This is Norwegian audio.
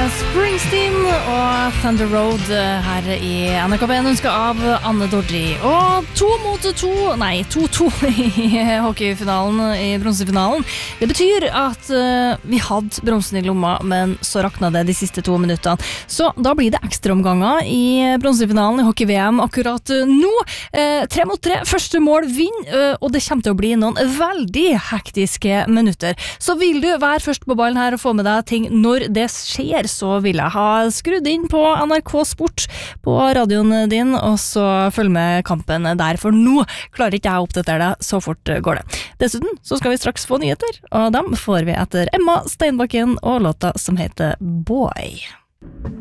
Springsteen og Thunder Road her i NRK P1 ønsket av Anne Dordri. Og 2-2 i hockeyfinalen, i bronsefinalen. Det betyr at vi hadde bronsen i lomma, men så rakna det de siste 2 minuttene. Så da blir det ekstraomganger i bronsefinalen i hockey-VM akkurat nå. 3-3, første mål vinner, og det kommer til å bli noen veldig hektiske minutter. Så vil du være først på ballen her og få med deg ting når det skjer, så vil jeg ha skrudd inn på NRK Sport på radioen din, og så følg med kampen der, for nå klarer ikke jeg å oppdatere deg, så fort går det. Dessuten så skal vi straks få nyheter, og dem får vi etter Emma Steinbakken og låta som heter Boy.